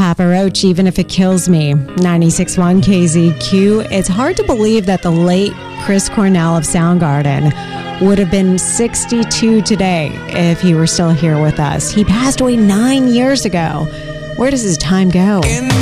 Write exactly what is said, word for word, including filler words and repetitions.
Papa Roach, Even If It Kills Me, ninety-six point one K Z Q. It's hard to believe that the late Chris Cornell of Soundgarden would have been sixty-two today if he were still here with us. He passed away nine years ago. Where does his time go?